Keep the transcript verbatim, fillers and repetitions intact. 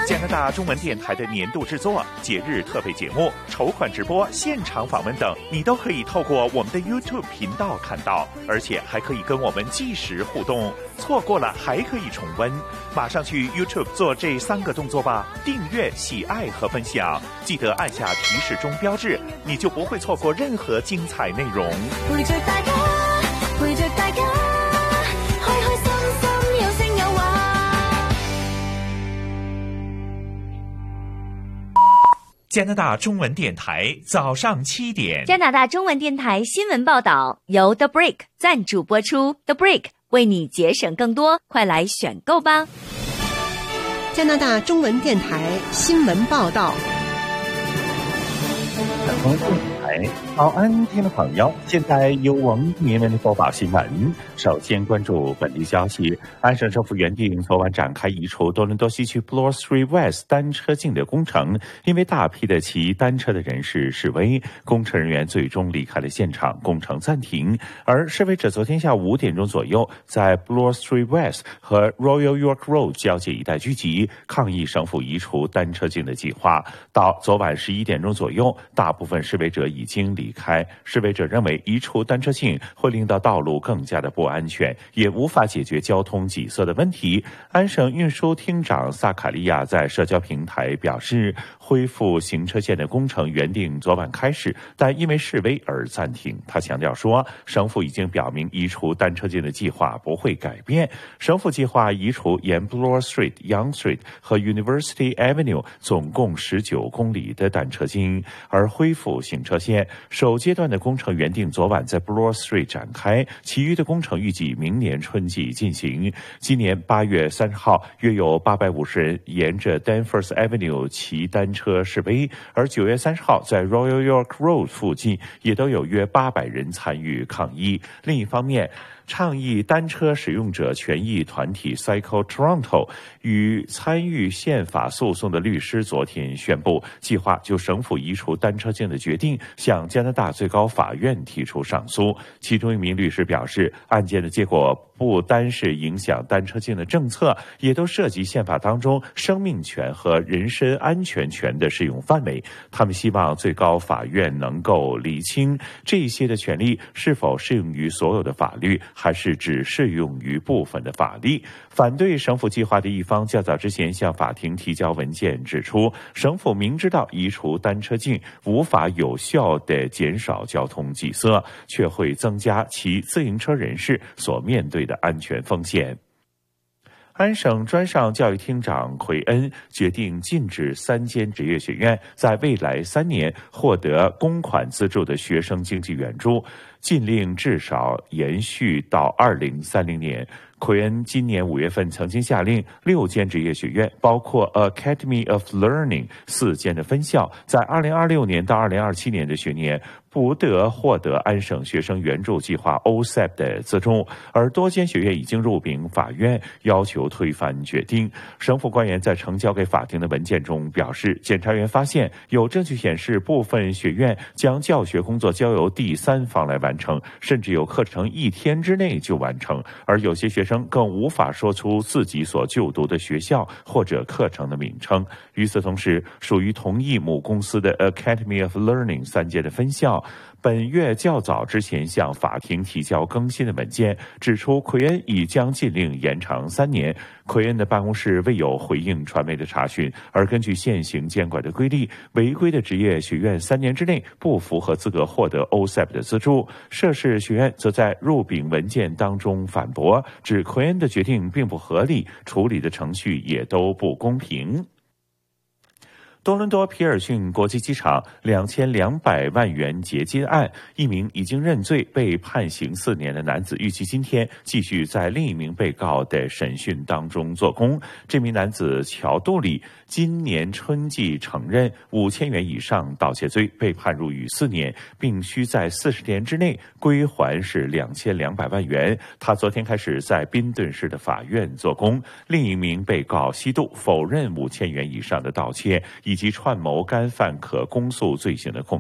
加拿大中文电台的年度制作、节日特备节目、筹款直播、现场访问等，你都可以透过我们的 YouTube 频道看到，而且还可以跟我们即时互动。错过了还可以重温，马上去 YouTube 做这三个动作吧：订阅、喜爱和分享。记得按下提示钟标志，你就不会错过任何精彩内容。 陪着大家，陪着大家，開開心心有聲有話。 加拿大中文電台早上七點， 加拿大中文電台新聞報道由 The Break 贊助播出。The Break 為你節省更多，快來選購吧！ 加拿大中文電台新聞報道。 早安，听众朋友，现在由我们您为您播报新闻。首先关注本地消息，安省政府原定昨晚展开移除多伦多西区 Bloor Street West 单车径的工程，因为大批的骑单车的人士示威，工程人员最终离开了现场，工程暂停。而示威者昨天下午五点钟左右，在 Bloor Street West 和 Royal York Road 交界一带聚集，抗议省府移除单车径的计划。到昨晚十一点钟左右，大部分示威者已经离开。示威者认为移除单车径会令到道路更加的不安全，也无法解决交通挤塞的问题。安省运输厅长萨卡利亚在社交平台表示，恢复行车线的工程原定昨晚开始，但因为示威而暂停。他强调说，省府已经表明移除单车径的计划不会改变。省府计划移除沿 Bloor Street、Yonge Street 和 University Avenue 总共十九公里的单车径，而恢复行车线。首阶段的工程原定昨晚在 Bloor Street 展开，其余的工程预计明年春季进行。今年八月三十号，约有八百五十人沿着 Danforth Avenue 骑单车示威，而九月三十号在 Royal York Road 附近也都有约八百人参与抗议。另一方面，倡议单车使用者权益团体 Cycle Toronto 与参与宪法诉讼的律师昨天宣布，计划就省府移除单车径的决定向加拿大最高法院提出上诉。其中一名律师表示，案件的结果不单是影响单车径的政策，也都涉及宪法当中生命权和人身安全权的适用范围。他们希望最高法院能够厘清这些的权利是否适用于所有的法律，还是只适用于部分的法律。反对省府计划的一方较早之前向法庭提交文件指出，省府明知道移除单车径无法有效地减少交通挤塞，却会增加骑自行车人士所面对的安全风险。安省专上教育厅长奎恩决定禁止三间职业学院在未来三年获得公款资助的学生经济援助，禁令至少延续到二零三零年。奎恩今年五月份曾经下令，六间职业学院，包括 Academy of Learning 四间的分校，在二零二六年到二零二七年的学年不得获得安省学生援助计划 O S A P 的资助，而多间学院已经入禀法院，要求推翻决定。省府官员在呈交给法庭的文件中表示，检察员发现有证据显示部分学院将教学工作交由第三方来完成，甚至有课程一天之内就完成，而有些学生更无法说出自己所就读的学校或者课程的名称。与此同时，属于同一母公司的 Academy of Learning 三间的分校本月较早之前向法庭提交更新的文件，指出奎恩已将禁令延长三年。奎恩的办公室未有回应传媒的查询，而根据现行监管的规例，违规的职业学院三年之内不符合资格获得 O S A P 的资助。涉事学院则在入禀文件当中反驳，指奎恩的决定并不合理，处理的程序也都不公平。多伦多皮尔逊国际机场两千两百万元劫金案，一名已经认罪被判刑四年的男子，预计今天继续在另一名被告的审讯当中做供。这名男子乔杜里今年春季承认五千元以上盗窃罪，被判入狱四年，并需在四十天之内归还是两千两百万元。他昨天开始在宾顿市的法院做供。另一名被告西杜否认五千元以上的盗窃以及串谋干犯可公诉罪行的控